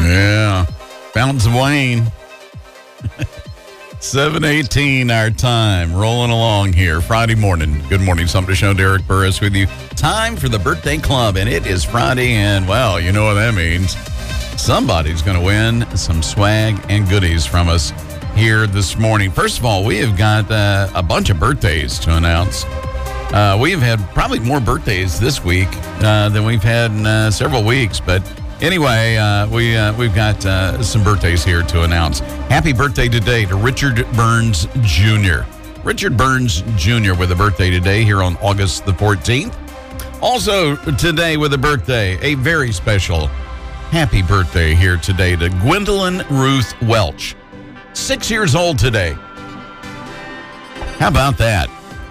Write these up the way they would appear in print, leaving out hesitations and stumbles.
Yeah. Fountains of Wayne. 7:18 our time. Rolling along here. Friday morning. Good morning, Sumter Show. Derek Burris with you. Time for the birthday club, and it is Friday, and, well, you know what that means. Somebody's going to win some swag and goodies from us here this morning. First of all, we have got a bunch of birthdays to announce. We have had probably more birthdays this week than we've had in several weeks, but anyway, we've got some birthdays here to announce. Happy birthday today to Richard Burns Jr. Richard Burns Jr. with a birthday today here on August the 14th. Also today with a birthday, a very special happy birthday here today to Gwendolyn Ruth Welch. 6 years old today. How about that?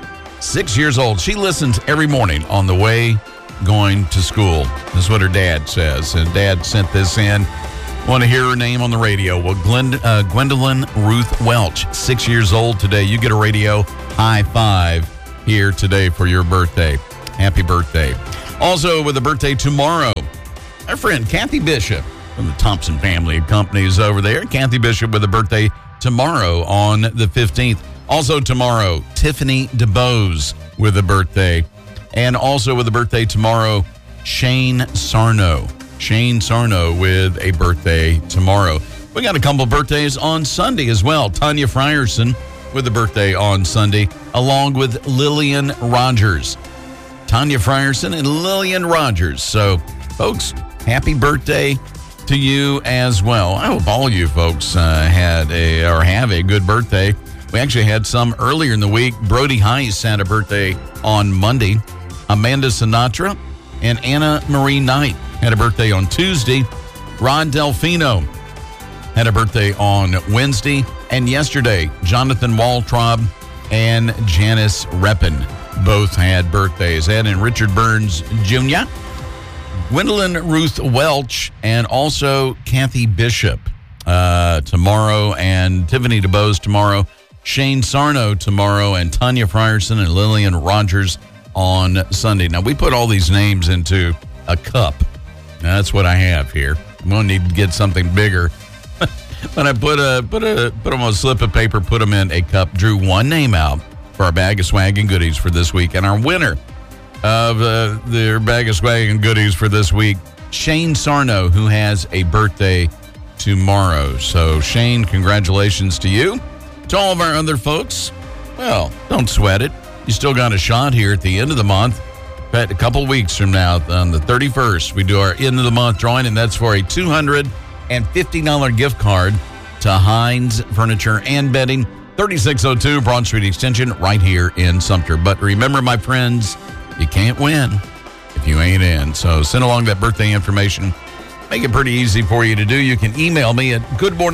6 years old. She listens every morning on the way going to school. This is what her dad says. And Dad sent this in. Want to hear her name on the radio. Well, Gwendolyn Ruth Welch, 6 years old today. You get a radio high five here today for your birthday. Happy birthday. Also with a birthday tomorrow, our friend Kathy Bishop from the Thompson family of companies over there. Kathy Bishop with a birthday tomorrow on the 15th. Also tomorrow, Tiffany DeBose with a birthday. And also with a birthday tomorrow, Shane Sarno. Shane Sarno with a birthday tomorrow. We got a couple of birthdays on Sunday as well. Tanya Frierson with a birthday on Sunday, along with Lillian Rogers. Tanya Frierson and Lillian Rogers. So, folks, happy birthday to you as well. I hope all you folks have a good birthday. We actually had some earlier in the week. Brody Heiss had a birthday on Monday. Amanda Sinatra and Anna Marie Knight had a birthday on Tuesday. Ron Delfino had a birthday on Wednesday. And yesterday, Jonathan Waltraub and Janice Reppin both had birthdays. And Richard Burns Jr., Gwendolyn Ruth Welch, and also Kathy Bishop tomorrow, and Tiffany DeBose tomorrow. Shane Sarno tomorrow, and Tanya Frierson and Lillian Rogers on Sunday. Now, we put all these names into a cup. Now, that's what I have here. I'm going to need to get something bigger. But I put them on a slip of paper, put them in a cup, drew one name out for our bag of swag and goodies for this week. And our winner of their bag of swag and goodies for this week, Shane Sarno, who has a birthday tomorrow. So, Shane, congratulations to you. To all of our other folks, well, don't sweat it. You still got a shot here at the end of the month. In fact, a couple weeks from now, on the 31st, we do our end of the month drawing, and that's for a $250 gift card to Hines Furniture and Bedding, 3602 Broad Street Extension, right here in Sumter. But remember, my friends, you can't win if you ain't in. So send along that birthday information. Make it pretty easy for you to do. You can email me at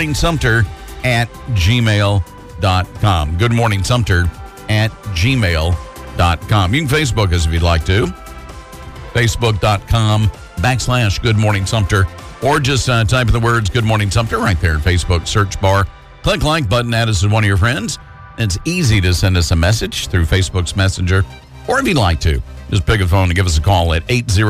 goodmorningsumter@gmail.com. goodmorningsumter@gmail.com. You can Facebook us if you'd like to. Facebook.com/Good Morning Sumter. Or just type in the words Good Morning Sumter right there in Facebook search bar. Click like button, add us as one of your friends. It's easy to send us a message through Facebook's Messenger. Or if you'd like to, just pick a phone and give us a call at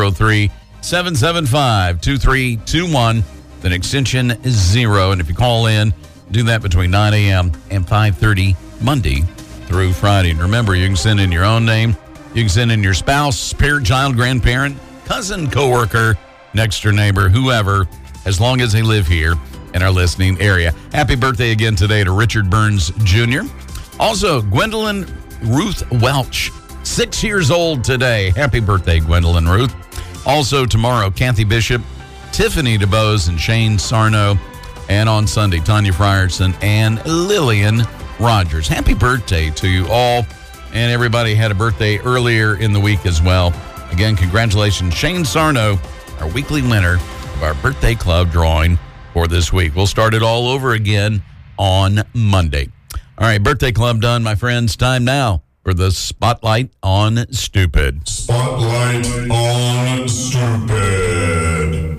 803-775-2321. Then extension 0. And if you call in, do that between 9 a.m. and 5:30 Monday through Friday. And remember, you can send in your own name. You can send in your spouse, parent, child, grandparent, cousin, coworker, next door neighbor, whoever, as long as they live here in our listening area. Happy birthday again today to Richard Burns Jr. Also, Gwendolyn Ruth Welch, 6 years old today. Happy birthday, Gwendolyn Ruth. Also tomorrow, Kathy Bishop, Tiffany DeBose, and Shane Sarno. And on Sunday, Tanya Frierson and Lillian Rogers. Happy birthday to you all. And everybody had a birthday earlier in the week as well. Again, congratulations, Shane Sarno, our weekly winner of our birthday club drawing for this week. We'll start it all over again on Monday. All right, birthday club done, my friends. Time now for the Spotlight on Stupid. Spotlight on Stupid.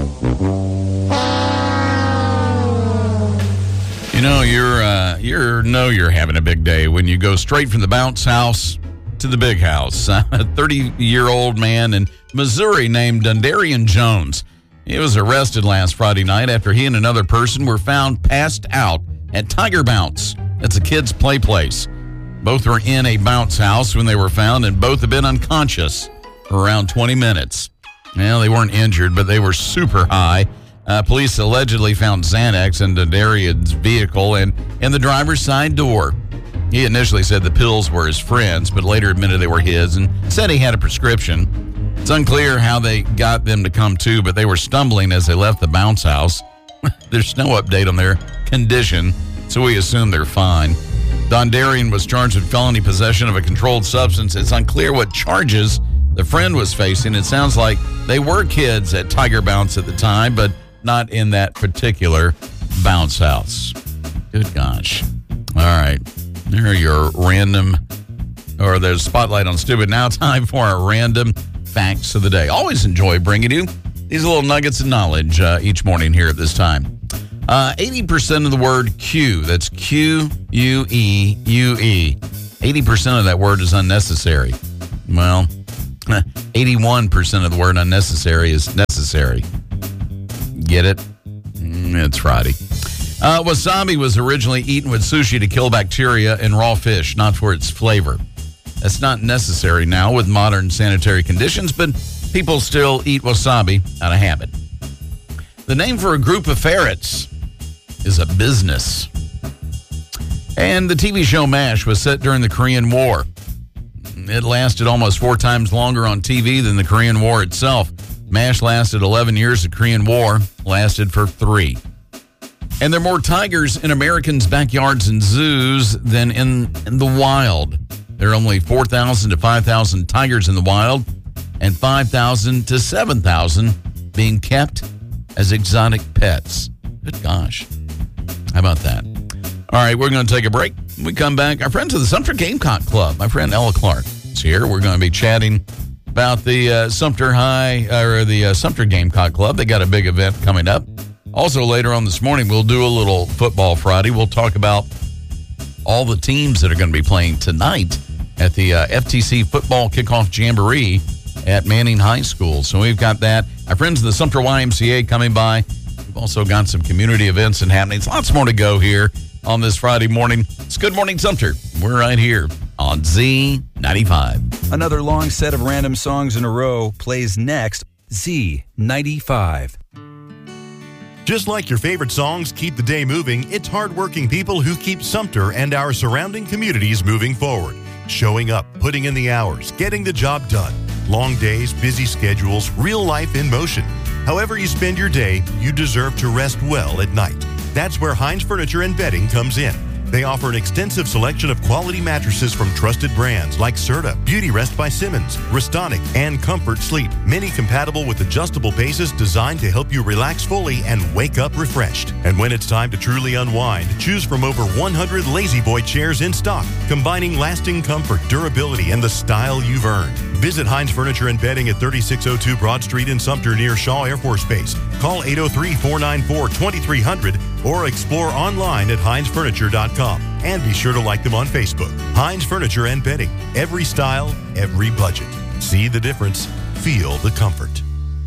You know, you're having a big day when you go straight from the bounce house to the big house. A 30-year-old man in Missouri named Dundarian Jones. He was arrested last Friday night after he and another person were found passed out at Tiger Bounce. That's a kid's play place. Both were in a bounce house when they were found, and both have been unconscious for around 20 minutes. Well, they weren't injured, but they were super high. Police allegedly found Xanax in Darian's vehicle and in the driver's side door. He initially said the pills were his friend's, but later admitted they were his and said he had a prescription. It's unclear how they got them to come to, but they were stumbling as they left the bounce house. There's no update on their condition, so we assume they're fine. Dondarian was charged with felony possession of a controlled substance. It's unclear what charges the friend was facing. It sounds like they were kids at Tiger Bounce at the time, but not in that particular bounce house. Good gosh. All right. There are your random, or there's Spotlight on Stupid. Now time for our random facts of the day. Always enjoy bringing you these little nuggets of knowledge each morning here at this time. 80% of the word Q, that's Q-U-E-U-E, 80% of that word is unnecessary. Well, 81% of the word unnecessary is necessary. Get it? It's Friday. Wasabi was originally eaten with sushi to kill bacteria in raw fish, not for its flavor. That's not necessary now with modern sanitary conditions, but people still eat wasabi out of habit. The name for a group of ferrets is a business. And the TV show MASH was set during the Korean War. It lasted almost 4 times longer on TV than the Korean War itself. MASH lasted 11 years. The Korean War lasted for 3. And there are more tigers in Americans' backyards and zoos than in the wild. There are only 4,000 to 5,000 tigers in the wild and 5,000 to 7,000 being kept as exotic pets. Good gosh. How about that? All right, we're going to take a break. When we come back, our friends of the Sumter Gamecock Club, my friend Ella Clark is here. We're going to be chatting about the Sumter Gamecock Club. They got a big event coming up. Also, later on this morning, we'll do a little Football Friday. We'll talk about all the teams that are going to be playing tonight at the FTC Football Kickoff Jamboree at Manning High School. So we've got that. Our friends of the Sumter YMCA coming by. We've also got some community events and happenings. Lots more to go here on this Friday morning. It's Good Morning Sumter. We're right here on Z95. Another long set of random songs in a row plays next. Z95. Just like your favorite songs keep the day moving, it's hardworking people who keep Sumter and our surrounding communities moving forward. Showing up, putting in the hours, getting the job done. Long days, busy schedules, real life in motion. However you spend your day, you deserve to rest well at night. That's where Hines Furniture and Bedding comes in. They offer an extensive selection of quality mattresses from trusted brands like Serta, Beauty Rest by Simmons, Restonic, and Comfort Sleep. Many compatible with adjustable bases designed to help you relax fully and wake up refreshed. And when it's time to truly unwind, choose from over 100 Lazy Boy chairs in stock, combining lasting comfort, durability, and the style you've earned. Visit Hines Furniture and Bedding at 3602 Broad Street in Sumter near Shaw Air Force Base. Call 803-494-2300 or explore online at hinesfurniture.com. And be sure to like them on Facebook. Hines Furniture and Bedding. Every style, every budget. See the difference. Feel the comfort.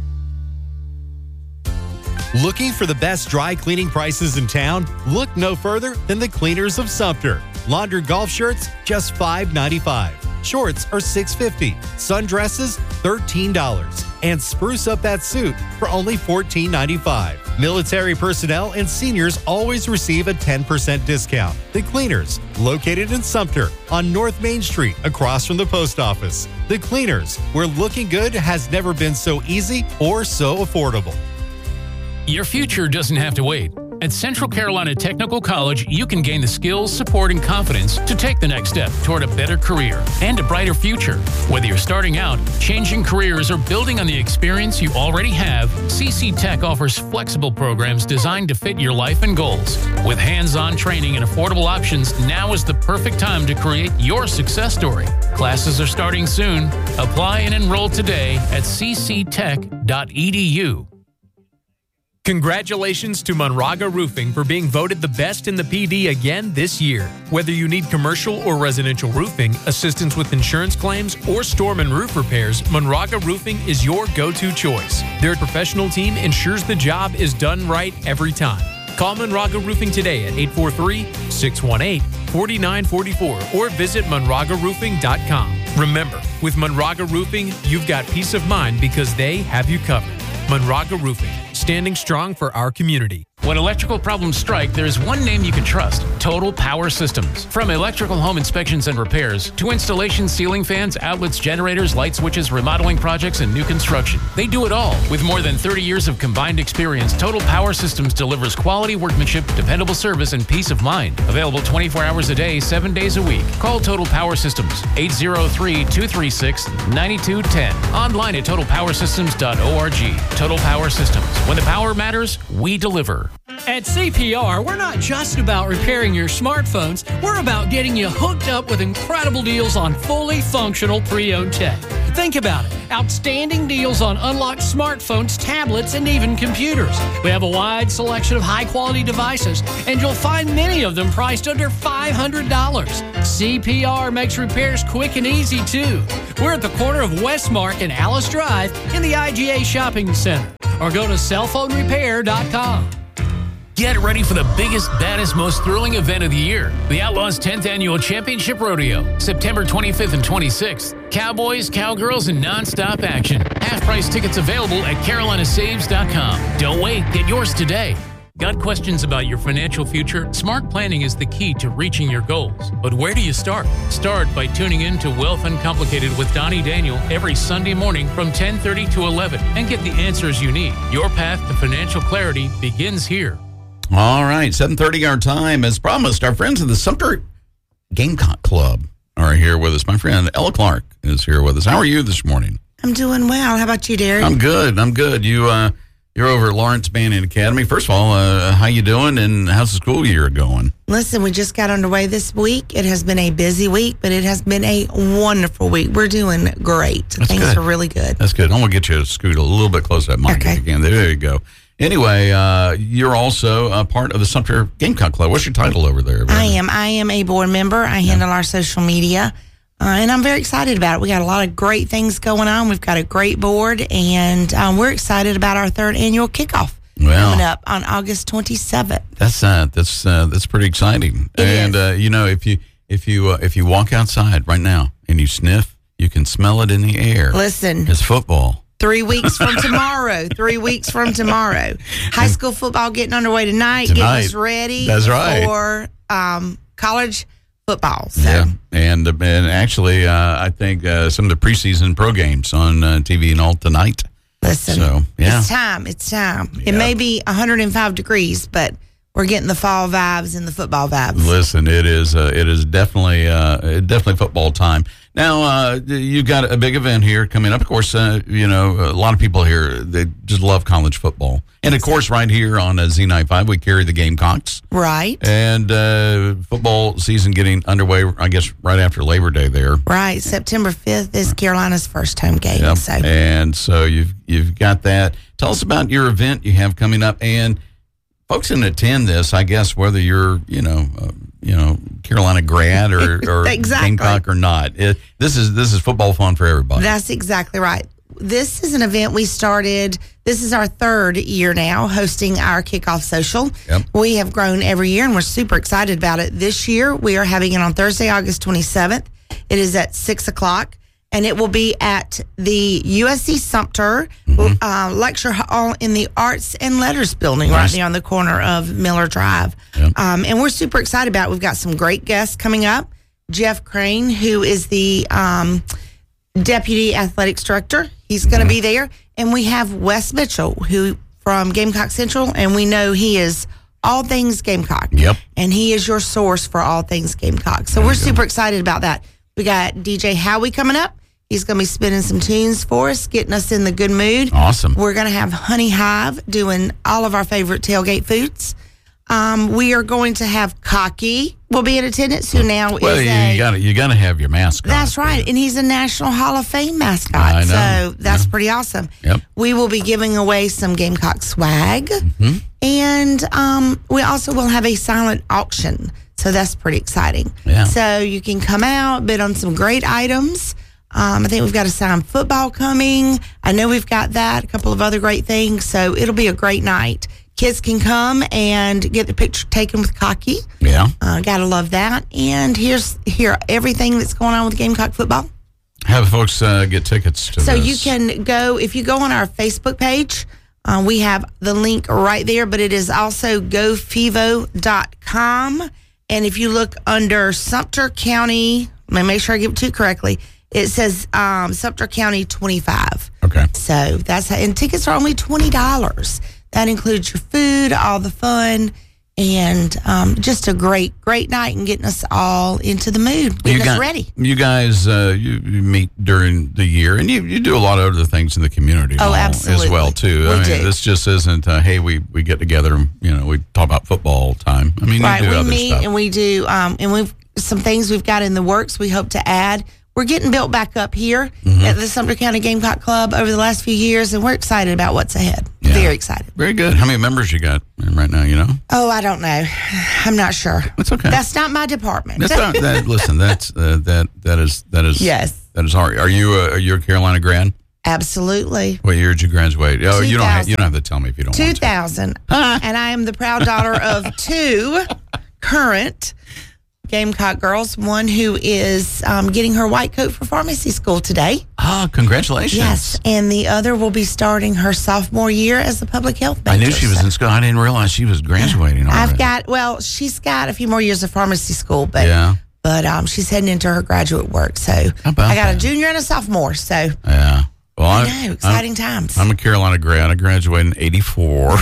Looking for the best dry cleaning prices in town? Look no further than the Cleaners of Sumter. Laundry golf shirts, just $5.95. Shorts are $6.50. Sundresses, $13. And spruce up that suit for only $14.95. Military personnel and seniors always receive a 10% discount. The Cleaners, located in Sumter on North Main Street across from the post office. The Cleaners, where looking good has never been so easy or so affordable. Your future doesn't have to wait. At Central Carolina Technical College, you can gain the skills, support, and confidence to take the next step toward a better career and a brighter future. Whether you're starting out, changing careers, or building on the experience you already have, CC Tech offers flexible programs designed to fit your life and goals. With hands-on training and affordable options, now is the perfect time to create your success story. Classes are starting soon. Apply and enroll today at cctech.edu. Congratulations to Monraga Roofing for being voted the best in the PD again this year. Whether you need commercial or residential roofing, assistance with insurance claims, or storm and roof repairs, Monraga Roofing is your go-to choice. Their professional team ensures the job is done right every time. Call Monraga Roofing today at 843-618-4944 or visit monragaroofing.com. Remember, with Monraga Roofing, you've got peace of mind because they have you covered. Monraga Roofing, standing strong for our community. When electrical problems strike, there's one name you can trust: Total Power Systems. From electrical home inspections and repairs to installation, ceiling fans, outlets, generators, light switches, remodeling projects, and new construction, they do it all. With more than 30 years of combined experience, Total Power Systems delivers quality workmanship, dependable service, and peace of mind. Available 24 hours a day, 7 days a week. Call Total Power Systems, 803-236-9210. Online at totalpowersystems.org. Total Power Systems. When the power matters, we deliver. At CPR, we're not just about repairing your smartphones. We're about getting you hooked up with incredible deals on fully functional pre-owned tech. Think about it. Outstanding deals on unlocked smartphones, tablets, and even computers. We have a wide selection of high-quality devices, and you'll find many of them priced under $500. CPR makes repairs quick and easy, too. We're at the corner of Westmark and Alice Drive in the IGA Shopping Center. Or go to cellphonerepair.com. Get ready for the biggest, baddest, most thrilling event of the year. The Outlaws 10th Annual Championship Rodeo, September 25th and 26th. Cowboys, cowgirls, and nonstop action. Half-price tickets available at carolinasaves.com. Don't wait. Get yours today. Got questions about your financial future? Smart planning is the key to reaching your goals. But where do you start? Start by tuning in to Wealth Uncomplicated with Donnie Daniel every Sunday morning from 10:30 to 11 and get the answers you need. Your path to financial clarity begins here. All right, 7:30 our time. As promised, our friends of the Sumter Gamecock Club are here with us. My friend Ella Clark is here with us. How are you this morning? I'm doing well. How about you, Derek? I'm good. You're over at Lawrence Banyan Academy. First of all, how you doing, and how's the school year going? Listen, we just got underway this week. It has been a busy week, but it has been a wonderful week. We're doing great. Things are really good. That's good. I'm going to get you to scoot a little bit closer to that mic again. There you go. Anyway, you're also a part of the Sumter Gamecock Club. What's your title over there? I am a board member. I handle our social media, and I'm very excited about it. We got a lot of great things going on. We've got a great board, and we're excited about our third annual kickoff coming up on August 27th. That's pretty exciting. If you walk outside right now and you sniff, you can smell it in the air. Listen, it's football. 3 weeks from tomorrow. High school football getting underway tonight. Getting us ready for college football. So. Yeah, and actually, I think some of the preseason pro games on TV and all tonight. Listen, it's time. Yeah. It may be 105 degrees, but we're getting the fall vibes and the football vibes. Listen, it is definitely football time. Now, you've got a big event here coming up. Of course, a lot of people here, they just love college football. And, of course, right here on Z95, we carry the Gamecocks. Right. And football season getting underway, I guess, right after Labor Day there. Right. September 5th is Carolina's first home game. Yep. And so you've got that. Tell us about your event you have coming up. And folks can attend this, I guess, whether you're, Carolina grad or exactly. Gamecock or not. This is football fun for everybody. That's exactly right. This is an event we started. This is our third year now hosting our kickoff social. Yep. We have grown every year, and we're super excited about it. This year, we are having it on Thursday, August 27th. It is at 6 o'clock. And it will be at the USC Sumter Lecture Hall in the Arts and Letters building right there on the corner of Miller Drive. Yep. And we're super excited about it. We've got some great guests coming up. Jeff Crane, who is the Deputy Athletics Director. He's going to be there. And we have Wes Mitchell, who from Gamecock Central, and we know he is all things Gamecock. Yep. And he is your source for all things Gamecock. So we're super excited about that. We got DJ Howie coming up. He's going to be spinning some tunes for us, getting us in the good mood. Awesome. We're going to have Honey Hive doing all of our favorite tailgate foods. We are going to have Cocky will be in attendance, who now Well, is you got to have your mascot. That's right, and he's a National Hall of Fame mascot. I know. So that's pretty awesome. Yep. We will be giving away some Gamecock swag, and we also will have a silent auction. So that's pretty exciting. Yeah. So you can come out, bid on some great items. I think we've got a signed football coming. I know we've got that, a couple of other great things. So it'll be a great night. Kids can come and get the picture taken with Cocky. Yeah. Gotta love that. And here everything that's going on with Gamecock football. Have folks get tickets to So this. you can go, if you go on our Facebook page, we have the link right there, but it is also gofevo.com. And if you look under Sumter County, let me make sure I give it to you correctly. It says Sumter County 25. Okay. So and tickets are only $20. That includes your food, all the fun, and just a great night and getting us all into the mood, getting us ready. You guys, you meet during the year, and you do a lot of other things in the community absolutely. as well, too. We do. This just isn't, hey, we get together, we talk about football all the time. I mean, right, you do other we meet stuff. and we do, and we've some things we've got in the works we hope to add. We're getting built back up here at the Sumter County Gamecock Club over the last few years, and we're excited about what's ahead. Yeah. Very excited. Very good. How many members you got right now, Oh, I don't know. I'm not sure. That's okay. That's not my department. That's not, listen, that is Yes. That is hard. Are you a Carolina grad? Absolutely. What year did you graduate? Oh, you don't 2000. have to tell me if you don't want to. 2000. And I am the proud daughter of two current Gamecock girls, one who is getting her white coat for pharmacy school today. Oh, congratulations. Yes, and the other will be starting her sophomore year as a public health major. I knew she was in school. I didn't realize she was graduating already. She's got a few more years of pharmacy school, but she's heading into her graduate work. So I got a junior and a sophomore. So yeah. Well, I know, exciting times. I'm a Carolina grad. I graduated in 84.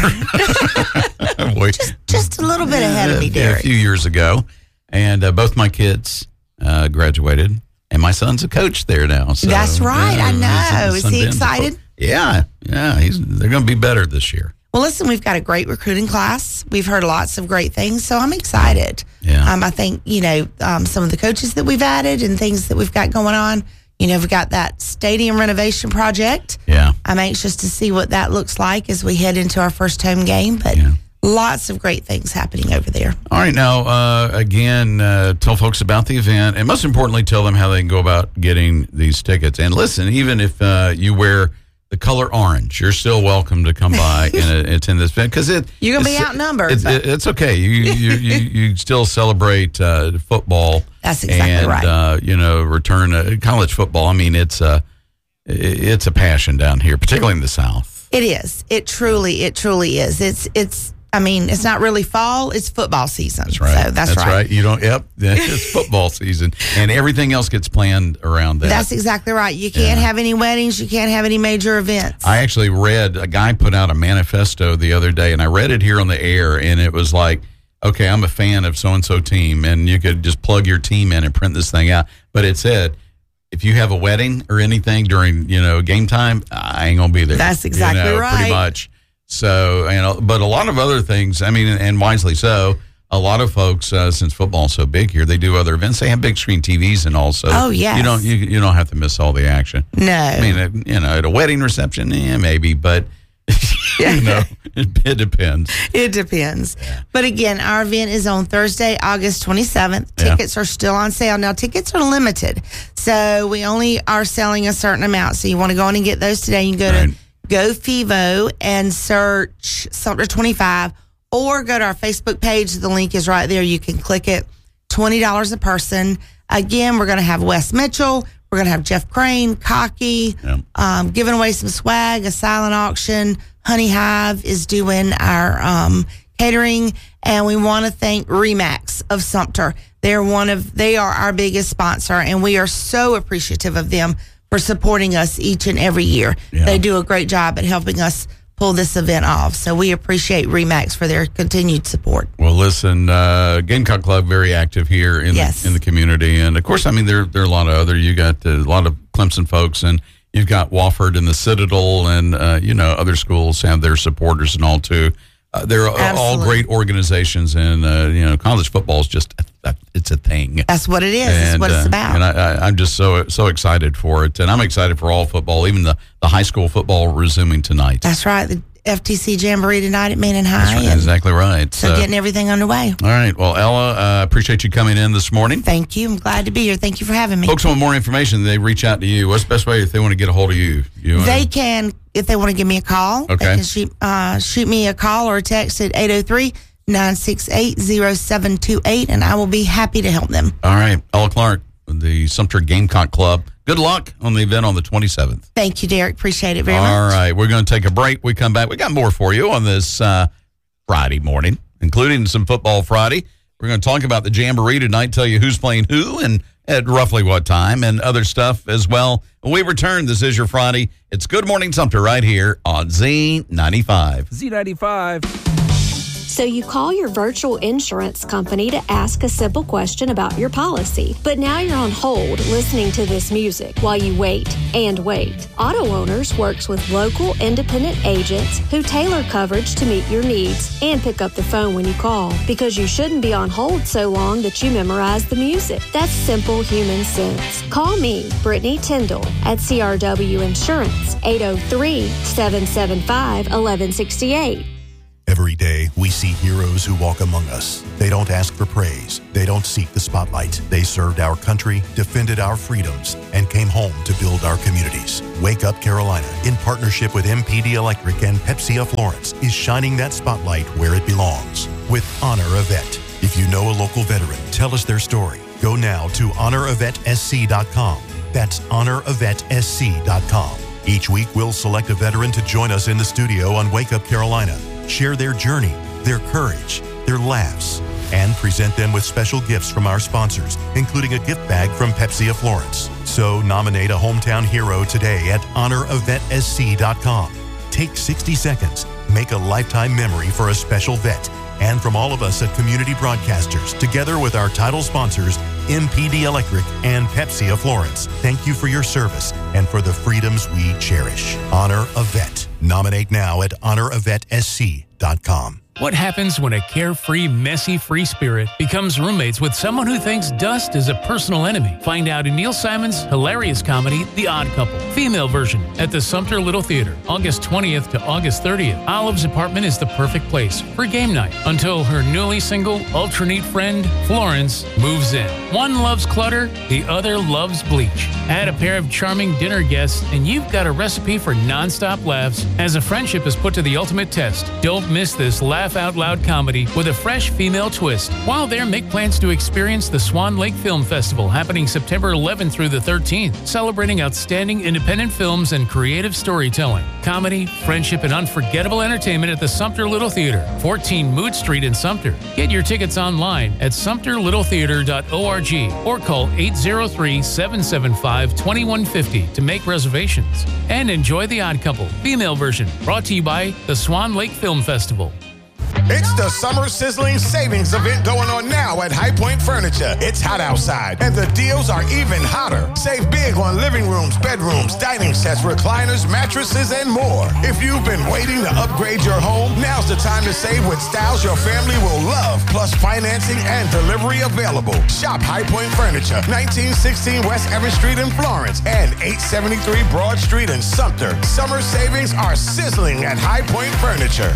just a little bit ahead of me, Derek. A few years ago. And both my kids graduated, and my son's a coach there now. So, that's right. I know. Is he excited? Yeah. They're going to be better this year. Well, listen, we've got a great recruiting class. We've heard lots of great things, so I'm excited. Yeah. I think, some of the coaches that we've added and things that we've got going on, we've got that stadium renovation project. Yeah. I'm anxious to see what that looks like as we head into our first home game, but lots of great things happening over there. All right. Now, again, tell folks about the event, and most importantly, tell them how they can go about getting these tickets. And listen, even if you wear the color orange, you're still welcome to come by and attend this event, because you're going to be outnumbered. It's okay. You still celebrate football. That's exactly right. Return college football. I mean, it's a passion down here, particularly in the South. It is. It truly is. It's not really fall, it's football season. That's right. So that's right. It's football season, and everything else gets planned around that. That's exactly right. You can't have any weddings, you can't have any major events. I actually read, a guy put out a manifesto the other day, and I read it here on the air, and it was like, okay, I'm a fan of so-and-so team, and you could just plug your team in and print this thing out. But it said, if you have a wedding or anything during, game time, I ain't going to be there. That's exactly right. Pretty much. So, but a lot of other things, and wisely so, a lot of folks, since football's so big here, they do other events. They have big screen TVs and all. So yes. You don't have to miss all the action. No. At a wedding reception, maybe, but it depends. It depends. Yeah. But again, our event is on Thursday, August 27th. Tickets are still on sale. Now, tickets are limited, so we only are selling a certain amount. So you want to go in and get those today. You can go to GoFevo and search Sumter 25, or go to our Facebook page. The link is right there. You can click it. $20 a person. Again, we're going to have Wes Mitchell. We're going to have Jeff Crane, Cocky, giving away some swag, a silent auction. Honey Hive is doing our catering, and we want to thank Remax of Sumter. They are our biggest sponsor, and we are so appreciative of them for supporting us each and every year. Yeah. They do a great job at helping us pull this event off. So we appreciate Remax for their continued support. Well, listen, Gamecock Club, very active here in the community. And of course, there are a lot of you got a lot of Clemson folks, and you've got Wofford and the Citadel, and, other schools have their supporters and all too. They're all Absolutely. great organizations, and college football is just it's a thing. That's what it is. That's what it's about. And I'm just so excited for it, and I'm excited for all football, even the high school football resuming tonight. That's right. The FTC Jamboree tonight at Manning High. That's right, exactly right. So getting everything underway. All right. Well, Ella, appreciate you coming in this morning. Thank you. I'm glad to be here. Thank you for having me. Folks want more information, they reach out to you. What's the best way if they want to get a hold of you? They can, if they want to give me a call, okay. They can shoot me a call or a text at 803-968-0728, and I will be happy to help them. All right. Ella Clark, the Sumter Gamecock Club. Good luck on the event on the 27th. Thank you, Derek. Appreciate it very much. All right. We're going to take a break. We come back. We got more for you on this Friday morning, including some Football Friday. We're going to talk about the Jamboree tonight, tell you who's playing who and at roughly what time, and other stuff as well. When we return, this is your Friday. It's Good Morning Sumter right here on Z95. Z95. So you call your virtual insurance company to ask a simple question about your policy. But now you're on hold listening to this music while you wait and wait. Auto Owners works with local independent agents who tailor coverage to meet your needs and pick up the phone when you call, because you shouldn't be on hold so long that you memorize the music. That's simple human sense. Call me, Brittany Tyndall, at CRW Insurance, 803-775-1168. Every day, we see heroes who walk among us. They don't ask for praise. They don't seek the spotlight. They served our country, defended our freedoms, and came home to build our communities. Wake Up Carolina, in partnership with MPD Electric and Pepsi of Florence, is shining that spotlight where it belongs with Honor a Vet. If you know a local veteran, tell us their story. Go now to honoravetSC.com. That's honoravetSC.com. Each week, we'll select a veteran to join us in the studio on Wake Up Carolina. Share their journey, their courage, their laughs, and present them with special gifts from our sponsors, including a gift bag from Pepsi of Florence. So nominate a hometown hero today at honoravetSC.com. Take 60 seconds, make a lifetime memory for a special vet. And from all of us at Community Broadcasters, together with our title sponsors, MPD Electric and Pepsi of Florence, thank you for your service and for the freedoms we cherish. Honor a Vet. Nominate now at honoravetSC.com. What happens when a carefree, messy free spirit becomes roommates with someone who thinks dust is a personal enemy? Find out in Neil Simon's hilarious comedy, The Odd Couple, female version, at the Sumter Little Theater, August 20th to August 30th. Olive's apartment is the perfect place for game night until her newly single, ultra-neat friend, Florence, moves in. One loves clutter, the other loves bleach. Add a pair of charming dinner guests, and you've got a recipe for nonstop laughs as a friendship is put to the ultimate test. Don't miss this laugh-out-loud comedy with a fresh female twist. While there, make plans to experience the Swan Lake Film Festival happening September 11th through the 13th, celebrating outstanding independent films and creative storytelling. Comedy, friendship, and unforgettable entertainment at the Sumter Little Theater, 14 Mood Street in Sumter. Get your tickets online at sumterlittletheater.org or call 803-775-2150 to make reservations. And enjoy The Odd Couple, female version, brought to you by the Swan Lake Film Festival. It's the summer sizzling savings event going on now at High Point Furniture. It's hot outside, and the deals are even hotter. Save big on living rooms, bedrooms, dining sets, recliners, mattresses, and more. If you've been waiting to upgrade your home, now's the time to save with styles your family will love, plus financing and delivery available. Shop High Point Furniture, 1916 West Evans Street in Florence and 873 Broad Street in Sumter. Summer savings are sizzling at High Point Furniture.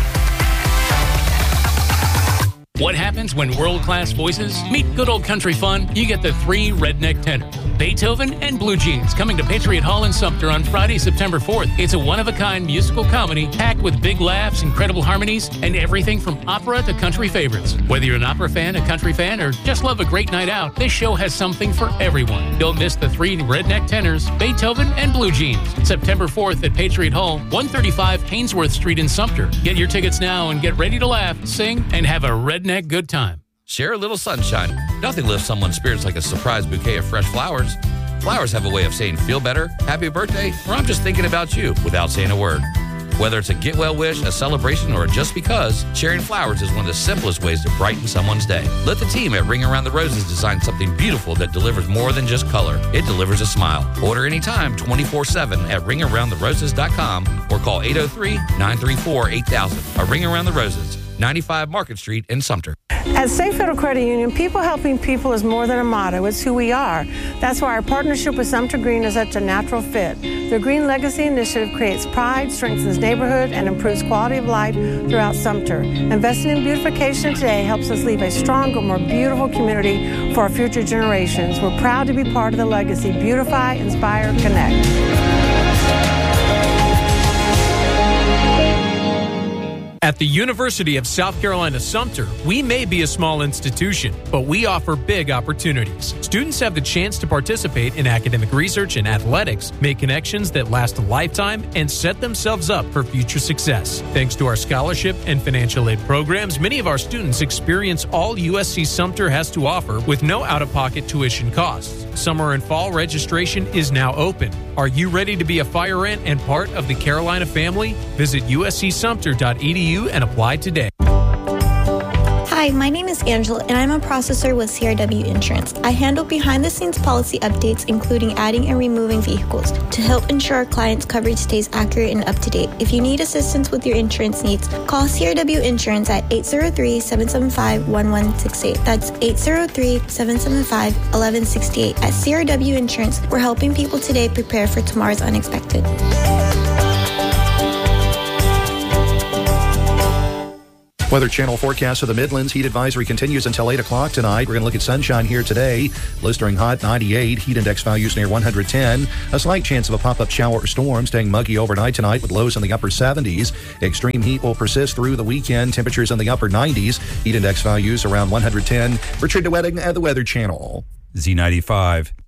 What happens when world-class voices meet good old country fun? You get the three redneck tenors, Beethoven and Blue Jeans, coming to Patriot Hall in Sumter on Friday, September 4th. It's a one-of-a-kind musical comedy packed with big laughs, incredible harmonies, and everything from opera to country favorites. Whether you're an opera fan, a country fan, or just love a great night out, this show has something for everyone. Don't miss the three redneck tenors, Beethoven and Blue Jeans, September 4th at Patriot Hall, 135 Haynesworth Street in Sumter. Get your tickets now and get ready to laugh, sing, and have a redneck good time. Share a little sunshine. Nothing lifts someone's spirits like a surprise bouquet of fresh flowers. Flowers have a way of saying feel better, happy birthday, or I'm just thinking about you without saying a word. Whether it's a get well wish, a celebration, or a just because, sharing flowers is one of the simplest ways to brighten someone's day. Let the team at Ring Around the Roses design something beautiful that delivers more than just color. It delivers a smile. Order anytime 24/7 at ringaroundtheroses.com or call 803-934-8000. A Ring Around the Roses, 95 Market Street in Sumter. At State Federal Credit Union, people helping people is more than a motto. It's who we are. That's why our partnership with Sumter Green is such a natural fit. The Green Legacy Initiative creates pride, strengthens neighborhood, and improves quality of life throughout Sumter. Investing in beautification today helps us leave a stronger, more beautiful community for our future generations. We're proud to be part of the legacy. Beautify, inspire, connect. At the University of South Carolina Sumter, we may be a small institution, but we offer big opportunities. Students have the chance to participate in academic research and athletics, make connections that last a lifetime, and set themselves up for future success. Thanks to our scholarship and financial aid programs, many of our students experience all USC Sumter has to offer with no out-of-pocket tuition costs. Summer and fall registration is now open. Are you ready to be a fire ant and part of the Carolina family? Visit uscsumter.edu and apply today. Hi, my name is Angela, and I'm a processor with CRW Insurance. I handle behind-the-scenes policy updates, including adding and removing vehicles, to help ensure our clients' coverage stays accurate and up-to-date. If you need assistance with your insurance needs, call CRW Insurance at 803-775-1168. That's 803-775-1168. At CRW Insurance, we're helping people today prepare for tomorrow's unexpected. Weather Channel forecast of the Midlands. Heat advisory continues until 8 o'clock tonight. We're going to look at sunshine here today. Blistering hot, 98. Heat index values near 110. A slight chance of a pop-up shower or storm. Staying muggy overnight tonight with lows in the upper 70s. Extreme heat will persist through the weekend. Temperatures in the upper 90s. Heat index values around 110. Richard DeWetting at the Weather Channel. Z95.